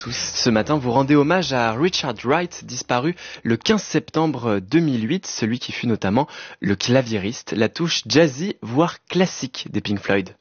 Ce matin, vous rendez hommage à Richard Wright, disparu le 15 septembre 2008, celui qui fut notamment le claviériste, la touche jazzy, voire classique des Pink Floyd.